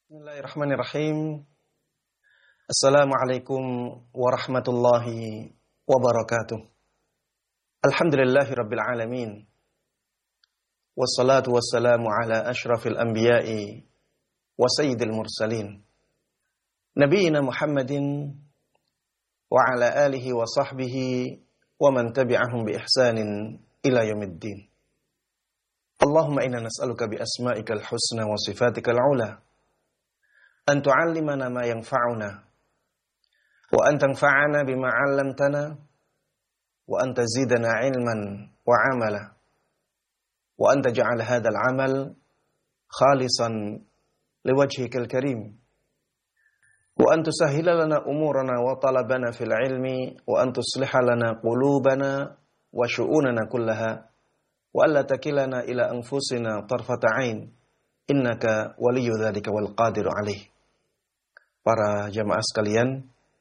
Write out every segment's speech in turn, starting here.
Bismillahirrahmanirrahim. Assalamualaikum warahmatullahi wabarakatuh. Alhamdulillahi rabbil alamin. Wassalatu wassalamu ala ashrafil anbiya'i wa sayyidil mursalin. Nabiyyina Muhammadin wa ala alihi wa sahbihi wa man tabi'ahum bi ihsanin ila yaumiddin. Allahumma inna nas'aluka bi asma'ikal husna wa sifatikal ula an tu'allimana ma yanfa'una wa an tanfa'ana bima 'allamtana wa an tazidana 'ilman wa 'amala wa an taj'al hadzal 'amal khalisan liwajhikal karim wa an tusahhila lana umurana wa talabana fil 'ilmi wa an tusliha lana qulubana wa syu'unana kullaha wa alla takilana ila anfusina tarfata 'ain innaka waliyyu dzalika wal qadiru 'alaih. Para jamaah sekalian,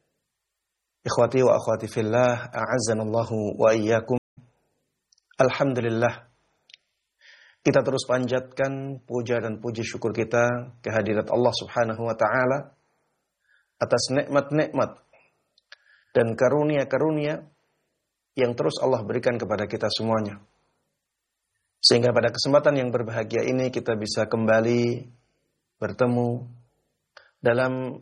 ikhwati wa akhwati fillah, a'azzanallahu wa iyyakum. Alhamdulillah, kita terus panjatkan puja dan puji syukur kita kehadirat Allah Subhanahu wa taala atas nikmat-nikmat dan karunia-karunia yang terus Allah berikan kepada kita semuanya. Sehingga pada kesempatan yang berbahagia ini kita bisa kembali bertemu dalam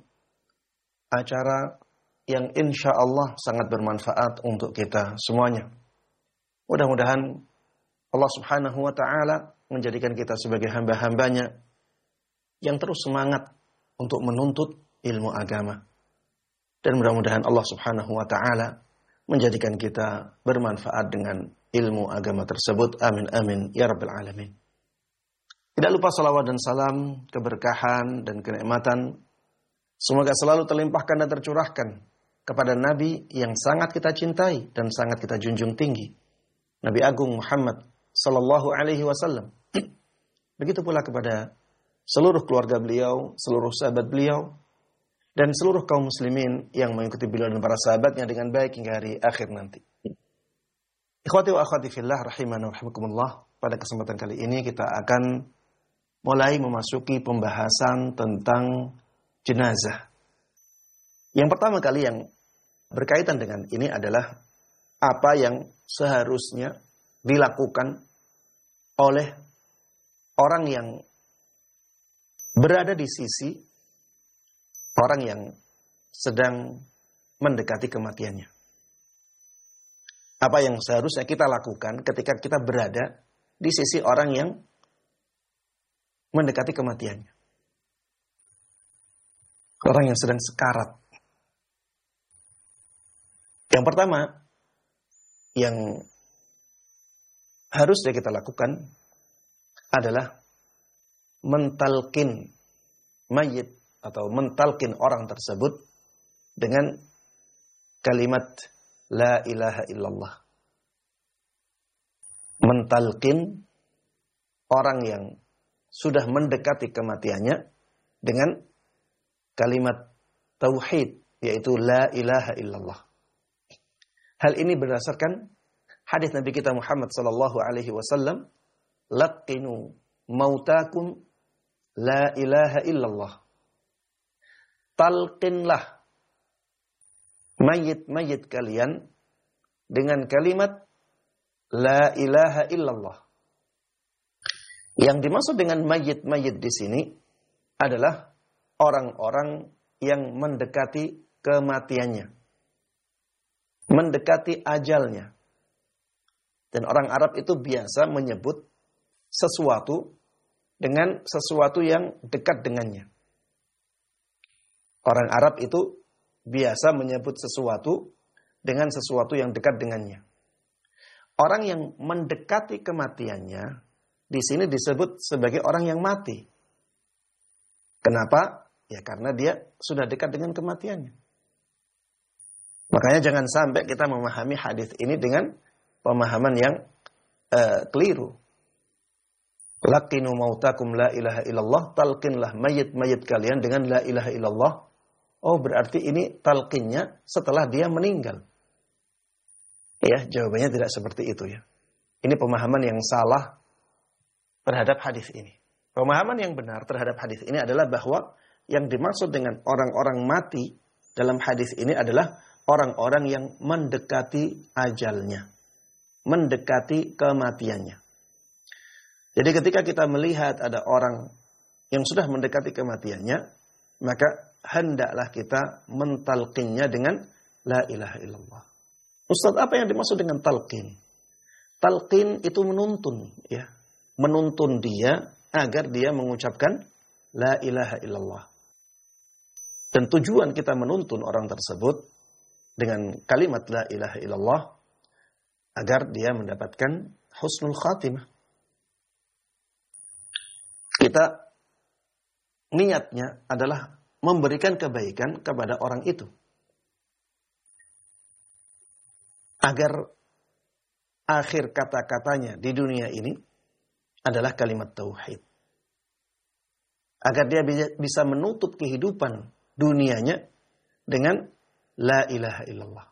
acara yang insya Allah sangat bermanfaat untuk kita semuanya. Mudah-mudahan Allah Subhanahu wa ta'ala menjadikan kita sebagai hamba-hambanya yang terus semangat untuk menuntut ilmu agama. Dan mudah-mudahan Allah Subhanahu wa ta'ala menjadikan kita bermanfaat dengan ilmu agama tersebut. Amin, amin, ya Rabbil Alamin. Tidak lupa salawat dan salam, keberkahan dan kenikmatan semoga selalu terlimpahkan dan tercurahkan kepada Nabi yang sangat kita cintai dan sangat kita junjung tinggi, Nabi Agung Muhammad sallallahu alaihi wasallam. Begitu pula kepada seluruh keluarga beliau, seluruh sahabat beliau, dan seluruh kaum muslimin yang mengikuti beliau dan para sahabatnya dengan baik hingga hari akhir nanti. Ikhwati wa akhwati fillah rahimana wa rahimakumullah. Pada kesempatan kali ini kita akan mulai memasuki pembahasan tentang jenazah. Yang pertama kali yang berkaitan dengan ini adalah apa yang seharusnya dilakukan oleh orang yang berada di sisi orang yang sedang mendekati kematiannya. Apa yang seharusnya kita lakukan ketika kita berada di sisi orang yang mendekati kematiannya. Orang yang sedang sekarat. Yang pertama yang harusnya kita lakukan adalah mentalkin mayit atau mentalkin orang tersebut dengan kalimat la ilaha illallah. Mentalkin orang yang sudah mendekati kematiannya dengan kalimat tauhid, yaitu la ilaha illallah. Hal ini berdasarkan hadis Nabi kita Muhammad sallallahu alaihi wasallam, laqinu mautakum la ilaha illallah. Talqinlah mayit-mayit kalian dengan kalimat la ilaha illallah. Yang dimaksud dengan mayit-mayit di sini adalah orang-orang yang mendekati kematiannya, mendekati ajalnya. Dan orang Arab itu biasa menyebut sesuatu dengan sesuatu yang dekat dengannya. Orang Arab itu biasa menyebut sesuatu dengan sesuatu yang dekat dengannya. Orang yang mendekati kematiannya di sini disebut sebagai orang yang mati. Kenapa? Ya karena dia sudah dekat dengan kematiannya. Makanya jangan sampai kita memahami hadis ini dengan pemahaman yang keliru. Laqinu mautakum la ilaha illallah, talqinlah mayit-mayit kalian dengan la ilaha illallah. Oh, berarti ini talqinnya setelah dia meninggal. Ya, jawabannya tidak seperti itu ya. Ini pemahaman yang salah terhadap hadis ini. Pemahaman yang benar terhadap hadis ini adalah bahwa yang dimaksud dengan orang-orang mati dalam hadis ini adalah orang-orang yang mendekati ajalnya, mendekati kematiannya. Jadi ketika kita melihat ada orang yang sudah mendekati kematiannya, maka hendaklah kita mentalqinnya dengan la ilaha illallah. Ustaz, apa yang dimaksud dengan talqin? Talqin itu menuntun, ya. Menuntun dia agar dia mengucapkan la ilaha illallah. Dan tujuan kita menuntun orang tersebut dengan kalimat la ilaha illallah agar dia mendapatkan husnul khatimah. Kita niatnya adalah memberikan kebaikan kepada orang itu, agar akhir kata-katanya di dunia ini adalah kalimat tauhid. Agar dia bisa menutup kehidupan dunianya dengan la ilaha illallah.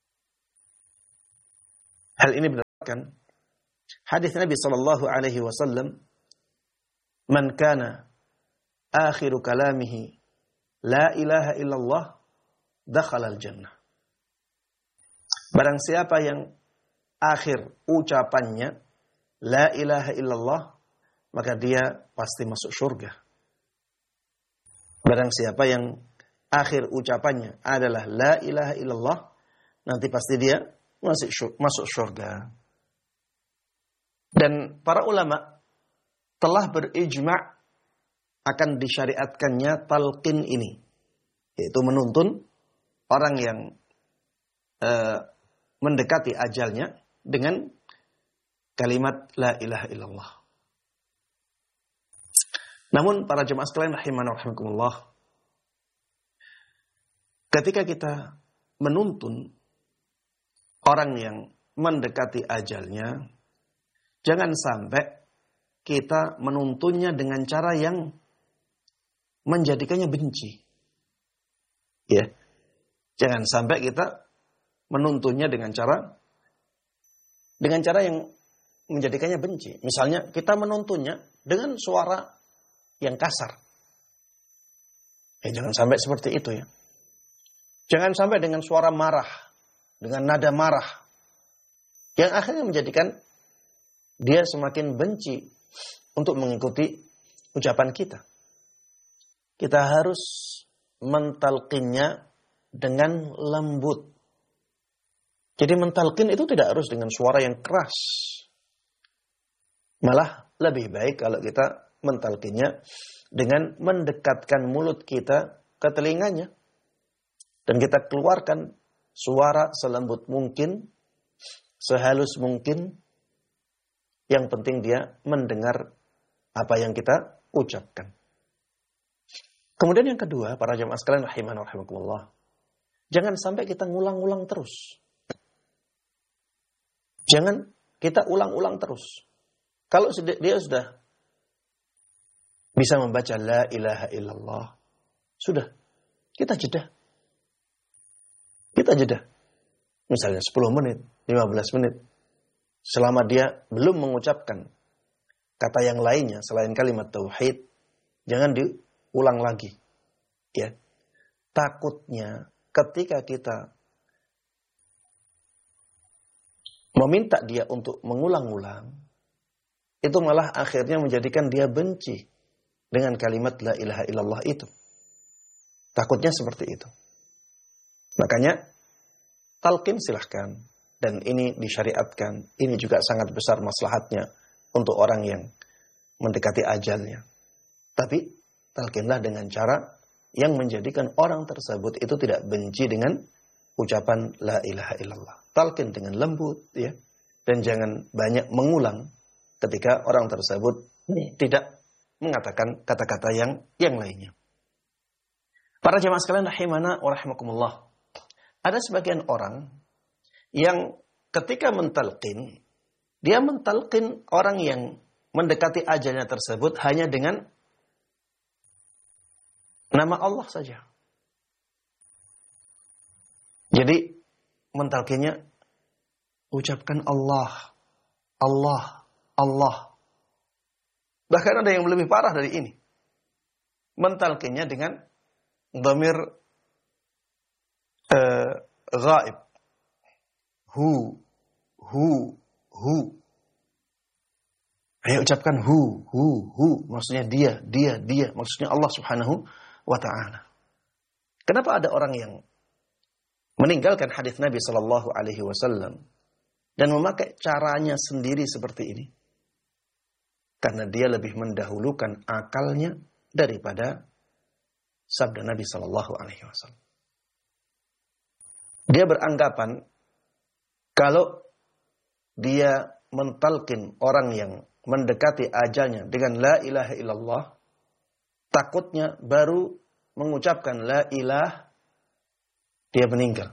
Hal ini berdasarkan hadis Nabi sallallahu alaihi wasallam, "Man kana akhiru kalamihi la ilaha illallah dakhala al-jannah." Barang siapa yang akhir ucapannya la ilaha illallah, maka dia pasti masuk surga. Barang siapa yang akhir ucapannya adalah la ilaha illallah, nanti pasti dia masuk surga. Dan para ulama telah berijma' akan disyariatkannya talqin ini, yaitu menuntun orang yang mendekati ajalnya dengan kalimat la ilaha illallah. Namun para jemaah sekalian rahimana rahimakumullah, ketika kita menuntun orang yang mendekati ajalnya, jangan sampai kita menuntunnya dengan cara yang menjadikannya benci. Ya. Jangan sampai kita menuntunnya dengan cara yang menjadikannya benci. Misalnya kita menuntunnya dengan suara yang kasar. Jangan sampai seperti itu, ya. Jangan sampai dengan suara marah, dengan nada marah, yang akhirnya menjadikan dia semakin benci untuk mengikuti ucapan kita. Kita harus mentalqinnya dengan lembut. Jadi mentalqin itu tidak harus dengan suara yang keras. Malah lebih baik kalau kita mentalqinnya dengan mendekatkan mulut kita ke telinganya. Dan kita keluarkan suara selembut mungkin, sehalus mungkin. Yang penting dia mendengar apa yang kita ucapkan. Kemudian yang kedua, para jemaah sekalian rahimana rahimakumullah, jangan sampai kita ngulang-ulang terus. Jangan kita ulang-ulang terus. Kalau dia sudah bisa membaca la ilaha illallah, sudah, kita jeda. Kita jeda. Misalnya 10 menit, 15 menit. Selama dia belum mengucapkan kata yang lainnya selain kalimat tauhid, jangan diulang lagi. Ya. Takutnya ketika kita meminta dia untuk mengulang-ulang, itu malah akhirnya menjadikan dia benci dengan kalimat la ilaha illallah itu. Takutnya seperti itu. Makanya talqin silahkan. Dan ini disyariatkan. Ini juga sangat besar maslahatnya untuk orang yang mendekati ajalnya. Tapi talqinlah dengan cara yang menjadikan orang tersebut itu tidak benci dengan ucapan la ilaha illallah. Talqin dengan lembut, ya. Dan jangan banyak mengulang ketika orang tersebut tidak mengatakan kata-kata yang lainnya. Para jemaah sekalian rahimana wa rahimakumullah. Ada sebagian orang yang ketika mentalqin, dia mentalqin orang yang mendekati ajalnya tersebut hanya dengan nama Allah saja. Jadi mentalqinnya ucapkan Allah, Allah, Allah. Bahkan ada yang lebih parah dari ini. mentalkinnya dengan dhamir ghaib. Hu. Ayo ucapkan hu. Maksudnya dia. Maksudnya Allah subhanahu wa ta'ala. Kenapa ada orang yang meninggalkan hadis Nabi sallallahu alaihi wasallam dan memakai caranya sendiri seperti ini? Karena dia lebih mendahulukan akalnya daripada sabda Nabi sallallahu alaihi wasallam. Dia beranggapan kalau dia mentalkin orang yang mendekati ajalnya dengan la ilaha illallah, takutnya baru mengucapkan la ilah dia meninggal.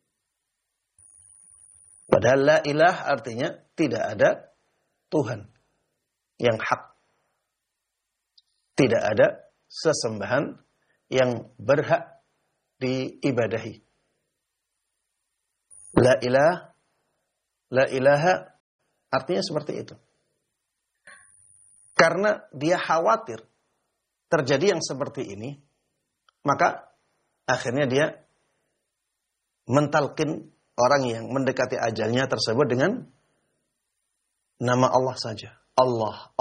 Padahal la ilah artinya tidak ada Tuhan yang hak. Tidak ada sesembahan yang berhak diibadahi. La ilaha artinya seperti itu. Karena dia khawatir terjadi yang seperti ini, maka akhirnya dia mentalkin orang yang mendekati ajalnya tersebut dengan nama Allah saja. Allah.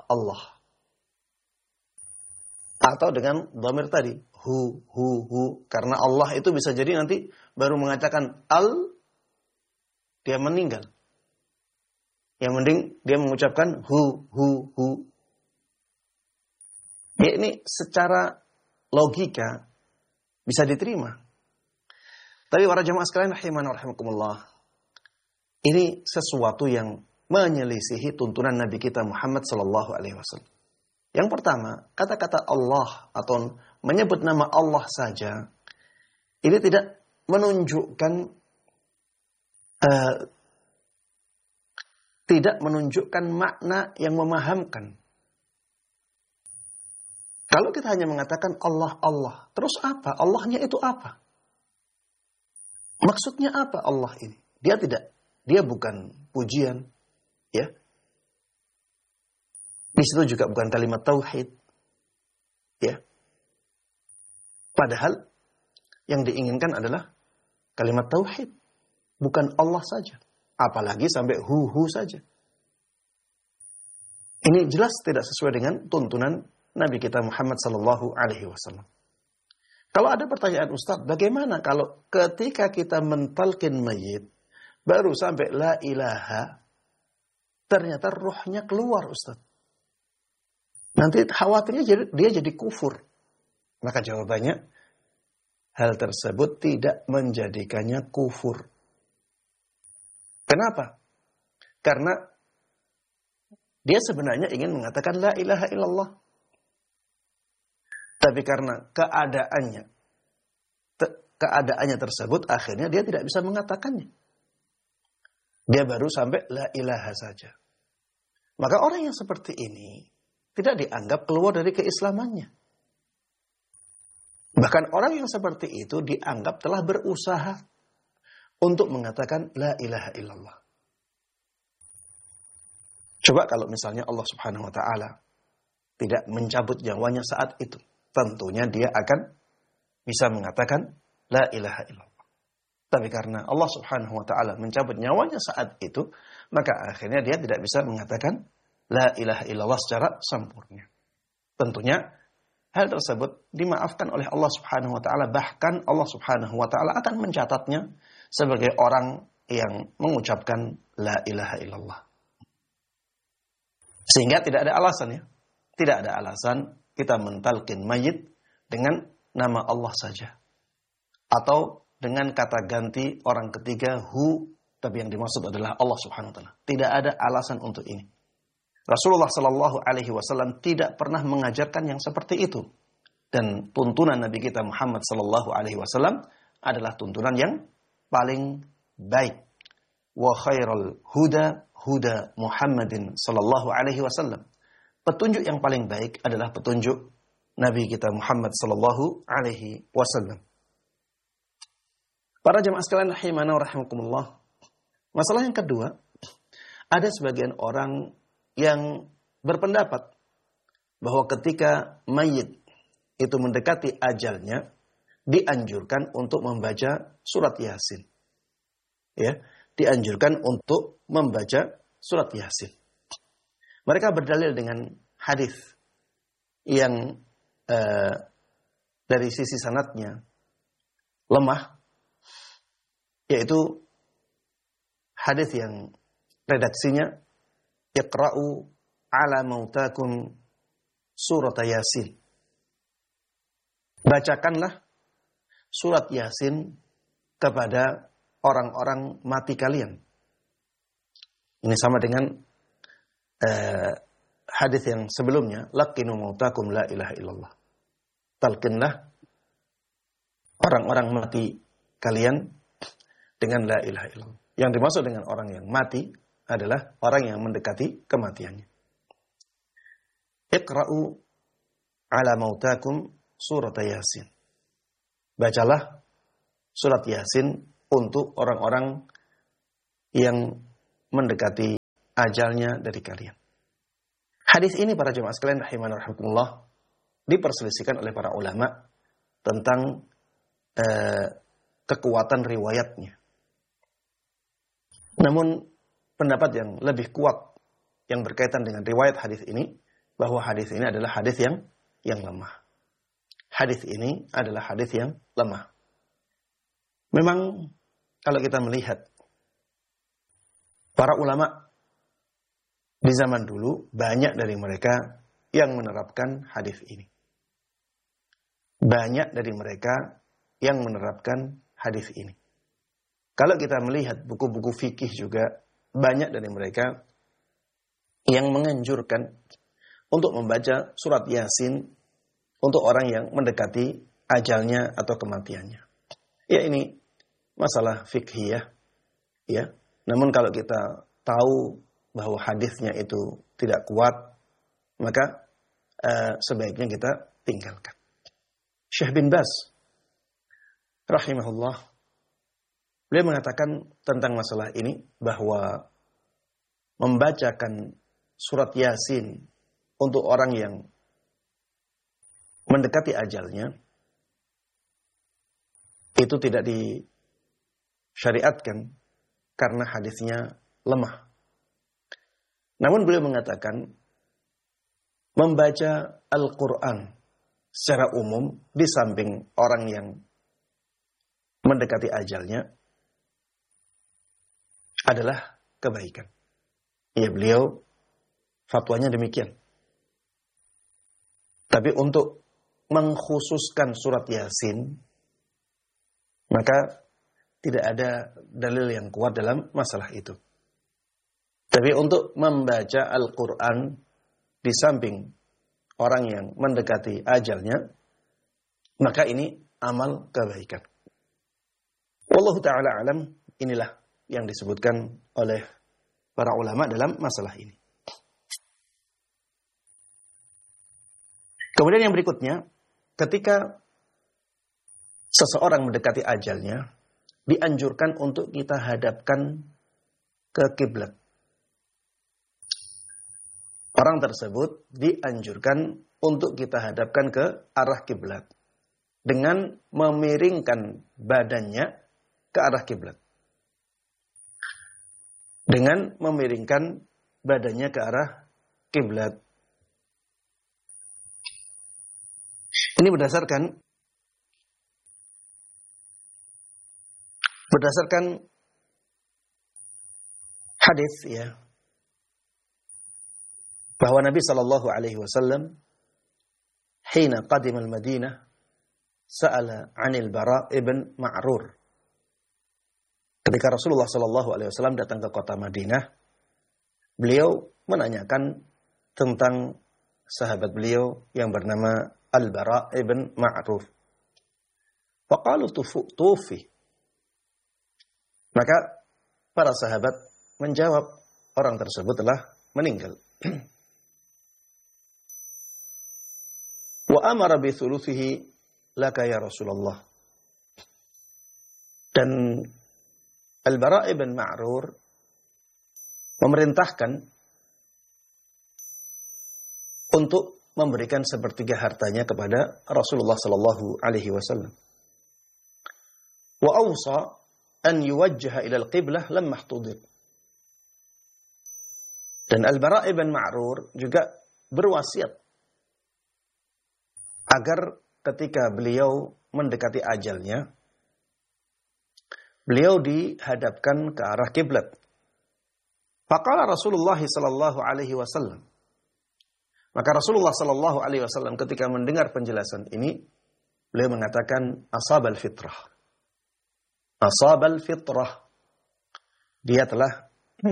Atau dengan dhamir tadi. Hu. Karena Allah itu bisa jadi nanti baru mengatakan dia meninggal. Yang mending dia mengucapkan hu. Ya, ini secara logika bisa diterima. Tapi para jemaah sekalian rahimana rahimakumullah, ini sesuatu yang menyelisihi tuntunan Nabi kita Muhammad sallallahu alaihi wasallam. Yang pertama, kata-kata Allah atau menyebut nama Allah saja ini tidak menunjukkan makna yang memahamkan. Kalau kita hanya mengatakan Allah, terus apa? Allahnya itu apa? Maksudnya apa Allah ini? Dia bukan pujian, ya. Di situ juga bukan kalimat tauhid, ya. Padahal yang diinginkan adalah kalimat tauhid, bukan Allah saja. Apalagi sampai hu saja. Ini jelas tidak sesuai dengan tuntunan Nabi kita Muhammad sallallahu alaihi wasallam. Kalau ada pertanyaan, Ustaz, bagaimana kalau ketika kita mentalkin mayit baru sampai la ilaha, ternyata rohnya keluar, Ustaz? Nanti khawatirnya dia jadi kufur. Maka jawabannya, hal tersebut tidak menjadikannya kufur. Kenapa? Karena dia sebenarnya ingin mengatakan la ilaha illallah. Tapi karena keadaannya tersebut, akhirnya dia tidak bisa mengatakannya. Dia baru sampai la ilaha saja. Maka orang yang seperti ini tidak dianggap keluar dari keislamannya. Bahkan orang yang seperti itu dianggap telah berusaha untuk mengatakan la ilaha illallah. Coba kalau misalnya Allah subhanahu wa ta'ala tidak mencabut nyawanya saat itu, tentunya dia akan bisa mengatakan la ilaha illallah. Tapi karena Allah subhanahu wa ta'ala mencabut nyawanya saat itu, maka akhirnya dia tidak bisa mengatakan la ilaha illallah secara sempurna. Tentunya hal tersebut dimaafkan oleh Allah subhanahu wa ta'ala. Bahkan Allah subhanahu wa ta'ala akan mencatatnya sebagai orang yang mengucapkan la ilaha illallah. Sehingga tidak ada alasan, ya. Tidak ada alasan kita mentalkin mayit dengan nama Allah saja. Atau dengan kata ganti orang ketiga hu, tapi yang dimaksud adalah Allah subhanahu wa ta'ala. Tidak ada alasan untuk ini. Rasulullah sallallahu alaihi wasallam tidak pernah mengajarkan yang seperti itu. Dan tuntunan Nabi kita Muhammad sallallahu alaihi wasallam adalah tuntunan yang paling baik. Wa khairal huda Muhammadin sallallahu alaihi wasallam. Petunjuk yang paling baik adalah petunjuk Nabi kita Muhammad sallallahu alaihi wasallam. Para jemaah sekalian rahimana wa rahimakumullah. Masalah yang kedua, ada sebagian orang yang berpendapat bahwa ketika mayit itu mendekati ajalnya, dianjurkan untuk membaca surat Yasin. Ya, dianjurkan untuk membaca surat Yasin. Mereka berdalil dengan hadis yang dari sisi sanadnya lemah, yaitu hadis yang redaksinya iqra'u ala mautakum surat Yasin. Bacakanlah surat Yasin kepada orang-orang mati kalian. Ini sama dengan hadis yang sebelumnya, laqinu mautakum la ilaha illallah. Talqinlah orang-orang mati kalian dengan la ilaha illallah. Yang dimaksud dengan orang yang mati adalah orang yang mendekati kematiannya. Iqra'u ala mautakum surat Yasin. Bacalah surat Yasin untuk orang-orang yang mendekati ajalnya dari kalian. Hadis ini para jemaah sekalian rahimani rahimakumullah diperselisihkan oleh para ulama tentang kekuatan riwayatnya. Namun pendapat yang lebih kuat yang berkaitan dengan riwayat hadis ini, bahwa hadis ini adalah hadis yang lemah. Hadis ini adalah hadis yang lemah. Memang kalau kita melihat para ulama di zaman dulu, banyak dari mereka yang menerapkan hadis ini. Banyak dari mereka yang menerapkan hadis ini. Kalau kita melihat buku-buku fikih juga, banyak dari mereka yang menganjurkan untuk membaca surat Yasin untuk orang yang mendekati ajalnya atau kematiannya. Ya, ini masalah fikhiyah. Ya. Namun kalau kita tahu bahwa hadisnya itu tidak kuat, maka sebaiknya kita tinggalkan. Syekh bin Baz rahimahullah, beliau mengatakan tentang masalah ini bahwa membacakan surat Yasin untuk orang yang mendekati ajalnya itu tidak disyariatkan karena hadisnya lemah. Namun beliau mengatakan membaca Al-Quran secara umum di samping orang yang mendekati ajalnya adalah kebaikan. Ya, beliau fatwanya demikian. Tapi untuk mengkhususkan surat Yasin, maka tidak ada dalil yang kuat dalam masalah itu. Tapi untuk membaca Al-Quran di samping orang yang mendekati ajalnya, maka ini amal kebaikan. Wallahu ta'ala alam, inilah yang disebutkan oleh para ulama dalam masalah ini. Kemudian yang berikutnya, ketika seseorang mendekati ajalnya, dianjurkan untuk kita hadapkan ke kiblat. Orang tersebut dianjurkan untuk kita hadapkan ke arah kiblat dengan memiringkan badannya ke arah kiblat. Dengan memiringkan badannya ke arah kiblat. Ini berdasarkan hadis, ya, bahwa Nabi sallallahu alaihi wasallam hina qadima al-Madinah sa'ala 'anil Bara' ibn Ma'rur. Ketika Rasulullah sallallahu alaihi wasallam datang ke kota Madinah, beliau menanyakan tentang sahabat beliau yang bernama Al-Bara' ibn Ma'rur. Faqalu tufi. Maka para sahabat menjawab, orang tersebut telah meninggal. Wa amara bi thuluthihi laka ya Rasulullah. Dan Al-Bara' ibn Ma'rur memerintahkan untuk memberikan sepertiga hartanya kepada Rasulullah sallallahu alaihi wasallam. Wa awsa an yuwajjaha ila al-qiblah lamma ihtudir. Dan Al-Bara' ibn Ma'rur juga berwasiat agar ketika beliau mendekati ajalnya, beliau dihadapkan ke arah kiblat. Faqala Rasulullah sallallahu alaihi wasallam. Maka Rasulullah sallallahu alaihi wasallam ketika mendengar penjelasan ini, beliau mengatakan asabal fitrah. Asabal fitrah. Dia telah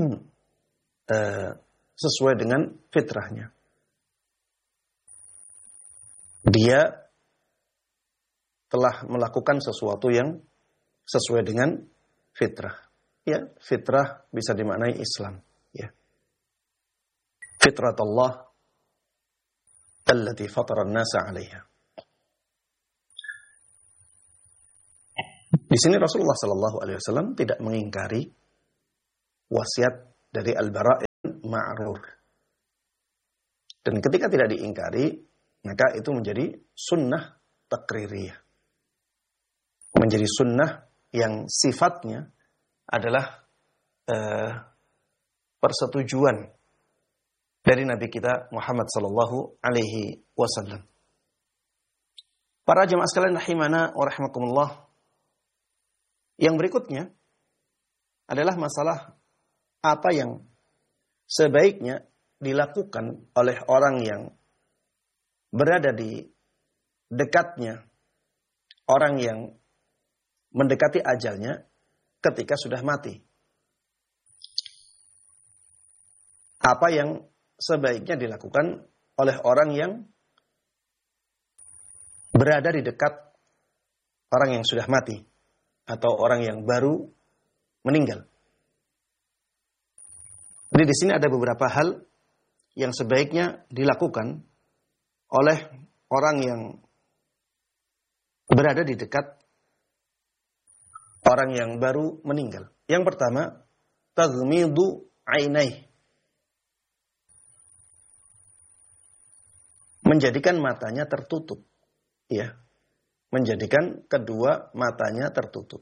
sesuai dengan fitrahnya. Dia telah melakukan sesuatu yang sesuai dengan fitrah. Ya, fitrah bisa dimaknai Islam. Ya. Fitrat Allah allati fatara an-nasa 'alaiha. Di sini Rasulullah sallallahu alaihi wasallam tidak mengingkari wasiat dari Al-Bara' bin Ma'rur. Dan ketika tidak diingkari, maka itu menjadi sunnah takririyah. Menjadi sunnah yang sifatnya adalah persetujuan dari Nabi kita Muhammad sallallahu alaihi wasallam. Para jemaah sekalian rahimana wa rahimakumullah. Yang berikutnya adalah masalah apa yang sebaiknya dilakukan oleh orang yang berada di dekatnya orang yang mendekati ajalnya ketika sudah mati. Apa yang sebaiknya dilakukan oleh orang yang berada di dekat orang yang sudah mati atau orang yang baru meninggal. Jadi di sini ada beberapa hal yang sebaiknya dilakukan oleh orang yang berada di dekat orang yang baru meninggal. Yang pertama, taghmidu ainaih. Menjadikan matanya tertutup. Ya. Menjadikan kedua matanya tertutup.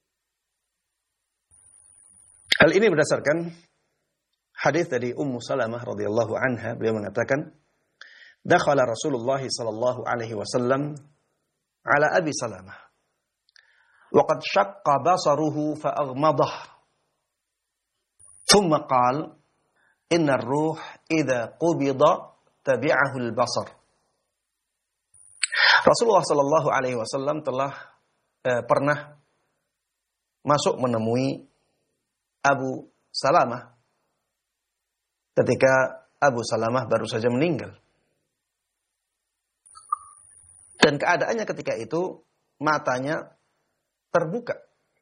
Hal ini berdasarkan hadis dari Ummu Salamah radhiyallahu anha, beliau mengatakan, dakhala Rasulullah sallallahu alaihi wasallam ala Abi Salamah wa qad shaqqa basaruhu fa aghmadah. Thumma qala inna ar-ruh idza qubida tabi'ahu al-basar. Rasulullah sallallahu alaihi wasallam telah pernah masuk menemui Abu Salamah ketika Abu Salamah baru saja meninggal. Dan keadaannya ketika itu matanya terbuka.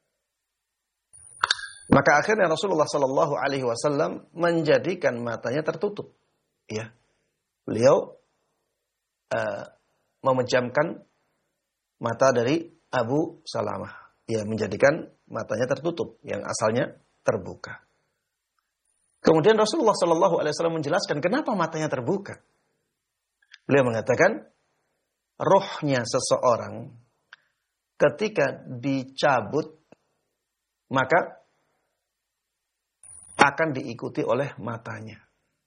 Maka akhirnya Rasulullah sallallahu alaihi wasallam menjadikan matanya tertutup. Ya. Beliau memejamkan mata dari Abu Salamah. Ya, menjadikan matanya tertutup yang asalnya terbuka. Kemudian Rasulullah sallallahu alaihi wasallam menjelaskan kenapa matanya terbuka. Beliau mengatakan rohnya seseorang ketika dicabut maka akan diikuti oleh matanya.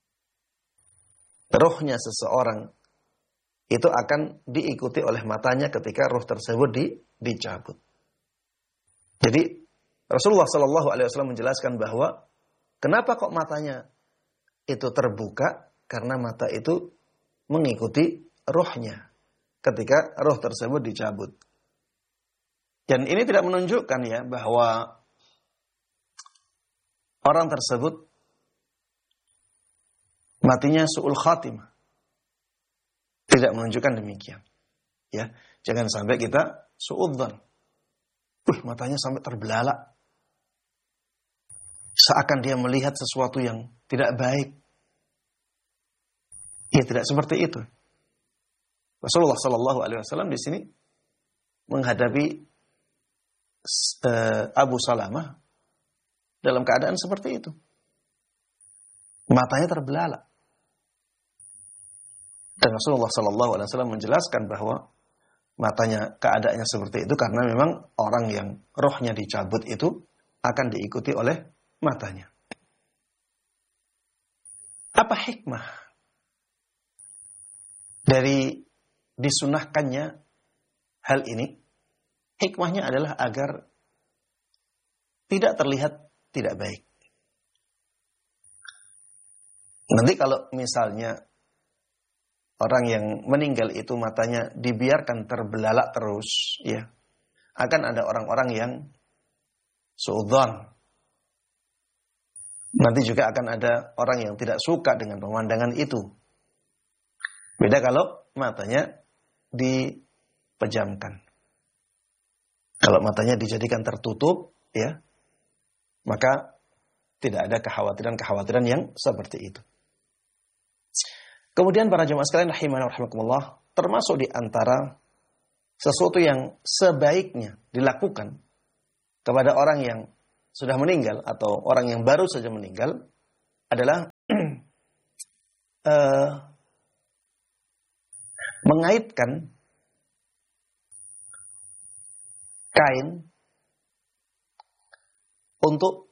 Rohnya seseorang itu akan diikuti oleh matanya ketika roh tersebut dicabut. Jadi Rasulullah Shallallahu Alaihi Wasallam menjelaskan bahwa kenapa kok matanya itu terbuka, karena mata itu mengikuti rohnya ketika roh tersebut dicabut. Dan ini tidak menunjukkan ya bahwa orang tersebut matinya su'ul khatimah. Tidak menunjukkan demikian. Ya, jangan sampai kita su'udzan. Matanya sampai terbelalak. Seakan dia melihat sesuatu yang tidak baik. Ya, tidak seperti itu. Rasulullah Shallallahu Alaihi Wasallam di sini menghadapi Abu Salamah dalam keadaan seperti itu. Matanya terbelalak. Dan Rasulullah SAW menjelaskan bahwa matanya keadaannya seperti itu karena memang orang yang rohnya dicabut itu akan diikuti oleh matanya. Apa hikmah dari disunahkannya hal ini? Hikmahnya adalah agar tidak terlihat tidak baik. Nanti kalau misalnya orang yang meninggal itu matanya dibiarkan terbelalak terus, ya, akan ada orang-orang yang suudzon. Nanti juga akan ada orang yang tidak suka dengan pemandangan itu. Beda kalau matanya dipejamkan. Kalau matanya dijadikan tertutup, ya, maka tidak ada kekhawatiran-kekhawatiran yang seperti itu. Kemudian para jemaah sekalian rahimani wa rahimakumullah, termasuk di antara sesuatu yang sebaiknya dilakukan kepada orang yang sudah meninggal atau orang yang baru saja meninggal adalah mengaitkan kain untuk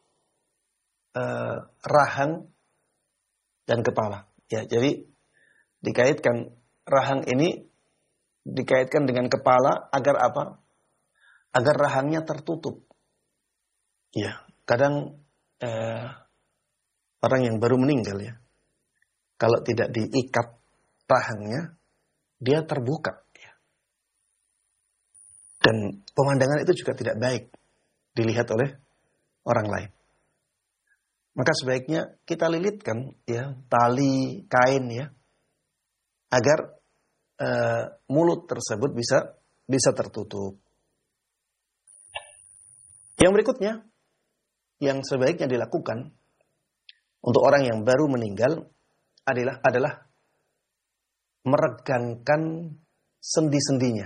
rahang dan kepala. Ya, jadi dikaitkan rahang ini dikaitkan dengan kepala agar apa? Agar rahangnya tertutup. Ya, kadang orang yang baru meninggal ya, kalau tidak diikat rahangnya, dia terbuka. Ya. Dan pemandangan itu juga tidak baik dilihat oleh orang lain. Maka sebaiknya kita lilitkan ya tali kain ya, agar mulut tersebut bisa tertutup. Yang berikutnya, yang sebaiknya dilakukan untuk orang yang baru meninggal adalah meregangkan sendi-sendinya.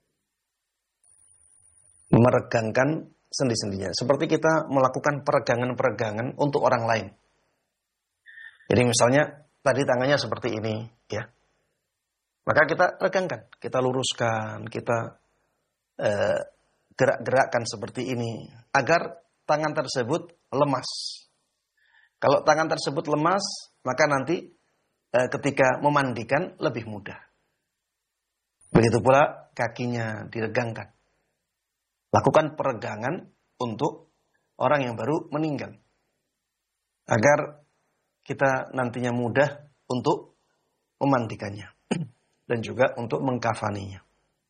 Meregangkan sendi-sendinya. Seperti kita melakukan peregangan-peregangan untuk orang lain. Jadi misalnya tadi tangannya seperti ini, ya. Maka kita regangkan, kita luruskan, kita gerak-gerakkan seperti ini agar tangan tersebut lemas. Kalau tangan tersebut lemas, maka nanti ketika memandikan lebih mudah. Begitu pula kakinya diregangkan. Lakukan peregangan untuk orang yang baru meninggal. Agar kita nantinya mudah untuk memandikannya. Dan juga untuk mengkafaninya.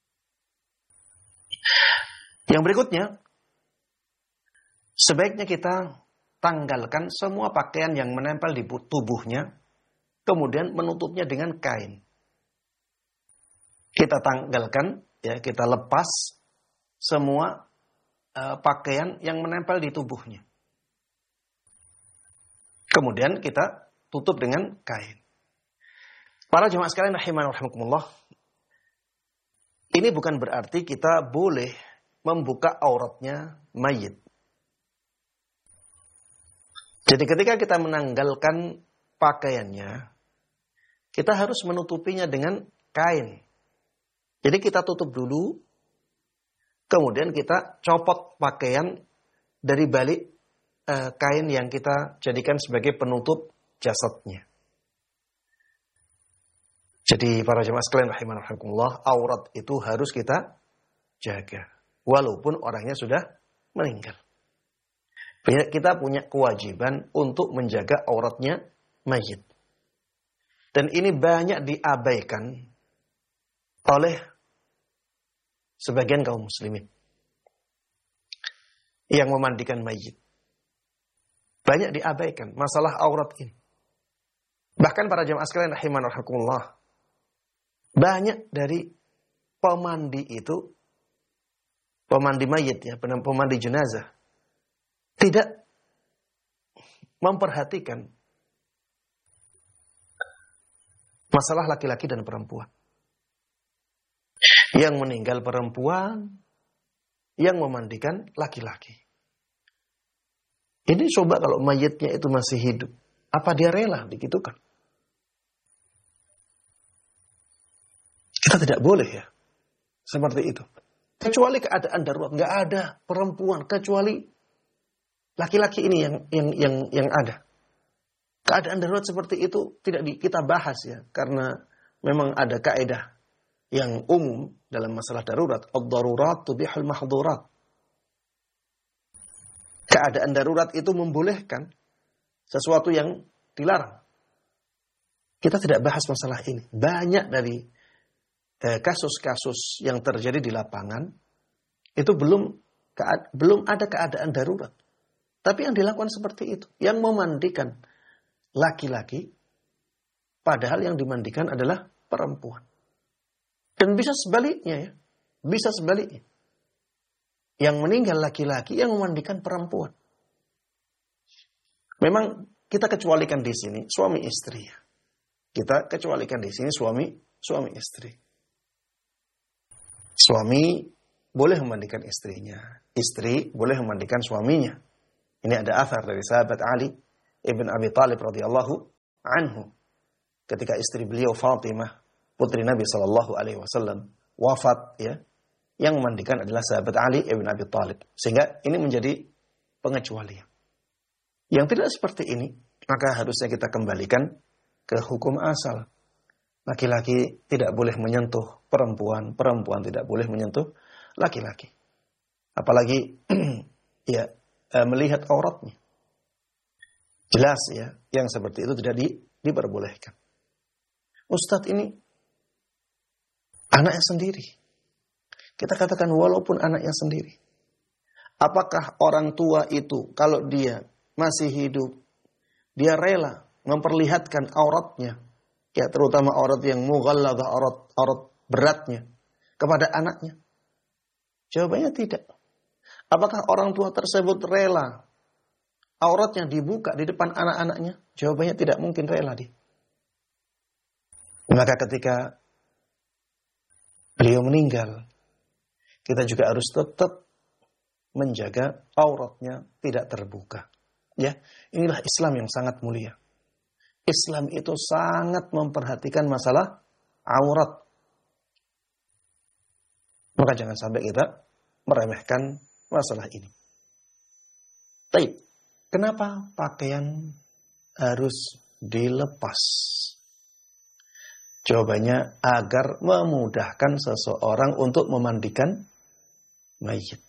Yang berikutnya, sebaiknya kita tanggalkan semua pakaian yang menempel di tubuhnya, kemudian menutupnya dengan kain. Kita tanggalkan, ya, kita lepas semua pakaian yang menempel di tubuhnya. Kemudian kita tutup dengan kain. Para jemaah sekalian rahimani wa rahimakumullah, ini bukan berarti kita boleh membuka auratnya mayit. Jadi ketika kita menanggalkan pakaiannya, kita harus menutupinya dengan kain. Jadi kita tutup dulu, kemudian kita copot pakaian dari balik kain yang kita jadikan sebagai penutup jasadnya. Jadi para jemaah sekalian rahimani wa rahimakumullah, aurat itu harus kita jaga. Walaupun orangnya sudah meninggal. Kita punya kewajiban untuk menjaga auratnya mayit. Dan ini banyak diabaikan oleh sebagian kaum muslimin yang memandikan mayit. Banyak diabaikan masalah aurat ini. Bahkan para jemaah sekalian rahimani wa rahimakumullah, banyak dari pemandi itu, pemandi mayit ya, pemandi jenazah, tidak memperhatikan masalah laki-laki dan perempuan. Yang meninggal perempuan, yang memandikan laki-laki. Ini coba kalau mayitnya itu masih hidup, apa dia rela digitukan? Kita tidak boleh ya seperti itu. Kecuali keadaan darurat, nggak ada perempuan kecuali laki-laki ini yang ada. Keadaan darurat seperti itu tidak kita bahas ya, karena memang ada kaidah yang umum dalam masalah darurat, ad-darurat tubihul mahdhurat. Keadaan darurat itu membolehkan sesuatu yang dilarang. Kita tidak bahas masalah ini. Banyak dari kasus-kasus yang terjadi di lapangan itu belum ada keadaan darurat. Tapi yang dilakukan seperti itu, yang memandikan laki-laki, padahal yang dimandikan adalah perempuan. Dan bisa sebaliknya ya, bisa sebaliknya. Yang meninggal laki-laki, yang memandikan perempuan. Memang kita kecualikan di sini suami istri ya. Kita kecualikan di sini suami istri. Suami boleh memandikan istrinya, istri boleh memandikan suaminya. Ini ada athar dari sahabat Ali ibn Abi Thalib radhiyallahu anhu. Ketika istri beliau Fatimah, putri Nabi sallallahu alaihi wasallam, wafat ya, yang memandikan adalah sahabat Ali ibn Abi Thalib. Sehingga ini menjadi pengecualian. Yang tidak seperti ini, maka harusnya kita kembalikan ke hukum asal. Laki-laki tidak boleh menyentuh perempuan, perempuan tidak boleh menyentuh laki-laki. Apalagi ya melihat auratnya. Jelas ya, yang seperti itu tidak diperbolehkan. Ustadz ini anaknya sendiri. Kita katakan walaupun anaknya sendiri. Apakah orang tua itu kalau dia masih hidup, dia rela memperlihatkan auratnya, ya terutama aurat yang mughalladah, aurat beratnya kepada anaknya? Jawabannya tidak. Apakah orang tua tersebut rela auratnya dibuka di depan anak-anaknya? Jawabannya tidak mungkin rela dia. Maka ketika beliau meninggal, kita juga harus tetap menjaga auratnya tidak terbuka. Ya, inilah Islam yang sangat mulia. Islam itu sangat memperhatikan masalah aurat. Maka jangan sampai kita meremehkan masalah ini. Baik, kenapa pakaian harus dilepas? Jawabannya agar memudahkan seseorang untuk memandikan mayit.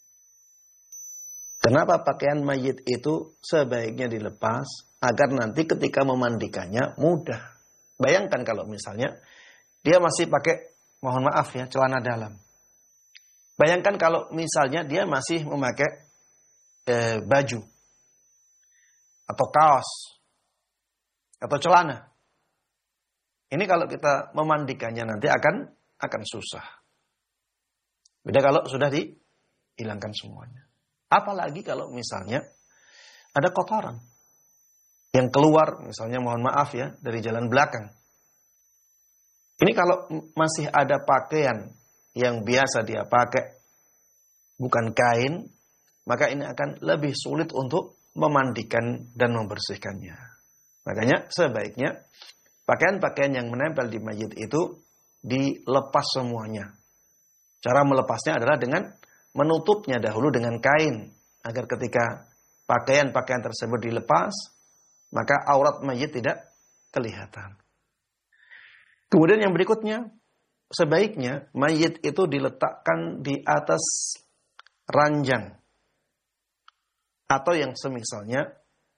Kenapa pakaian mayit itu sebaiknya dilepas? Agar nanti ketika memandikannya mudah. Bayangkan kalau misalnya dia masih pakai, mohon maaf ya, celana dalam. Bayangkan kalau misalnya dia masih memakai baju atau kaos atau celana. Ini kalau kita memandikannya nanti akan susah. Beda kalau sudah dihilangkan semuanya. Apalagi kalau misalnya ada kotoran yang keluar, misalnya mohon maaf ya, dari jalan belakang. Ini kalau masih ada pakaian yang biasa dia pakai, bukan kain, maka ini akan lebih sulit untuk memandikan dan membersihkannya. Makanya sebaiknya pakaian-pakaian yang menempel di mayit itu dilepas semuanya. Cara melepasnya adalah dengan menutupnya dahulu dengan kain, agar ketika pakaian-pakaian tersebut dilepas, maka aurat mayit tidak kelihatan. Kemudian yang berikutnya, sebaiknya mayit itu diletakkan di atas ranjang atau yang semisalnya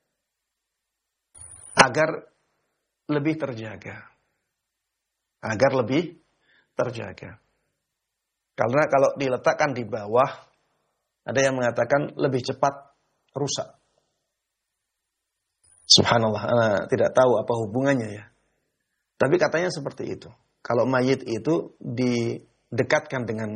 agar lebih terjaga. Agar lebih terjaga. Karena kalau diletakkan di bawah, ada yang mengatakan lebih cepat rusak. Subhanallah, anak tidak tahu apa hubungannya ya. Tapi katanya seperti itu. Kalau mayit itu didekatkan dengan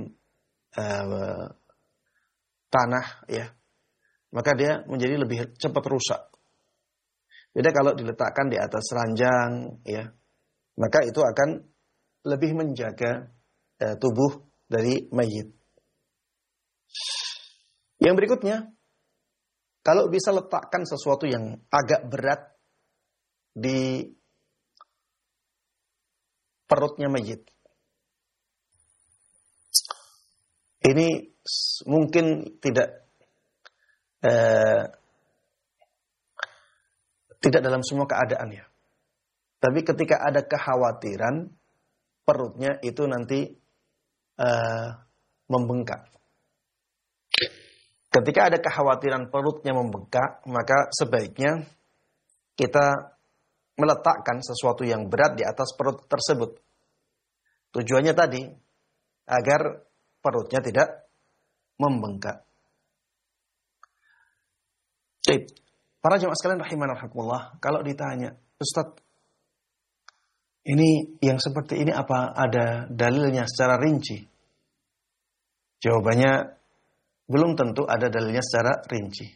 tanah ya, maka dia menjadi lebih cepat rusak. Beda kalau diletakkan di atas ranjang ya, maka itu akan lebih menjaga tubuh dari mayit. Yang berikutnya, kalau bisa letakkan sesuatu yang agak berat di perutnya mayit. Ini mungkin tidak dalam semua keadaan ya. Tapi ketika ada kekhawatiran, perutnya itu nanti membengkak. Ketika ada kekhawatiran perutnya membengkak, maka sebaiknya kita meletakkan sesuatu yang berat di atas perut tersebut. Tujuannya tadi, agar perutnya tidak membengkak. Baik. Para jemaah sekalian rahimanallah, kalau ditanya, Ustaz, ini yang seperti ini apa ada dalilnya secara rinci? Jawabannya, belum tentu ada dalilnya secara rinci.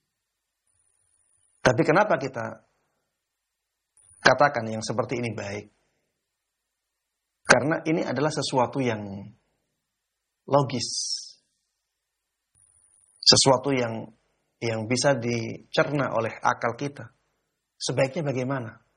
Tapi kenapa kita katakan yang seperti ini baik? Karena ini adalah sesuatu yang logis. Sesuatu yang bisa dicerna oleh akal kita. Sebaiknya bagaimana?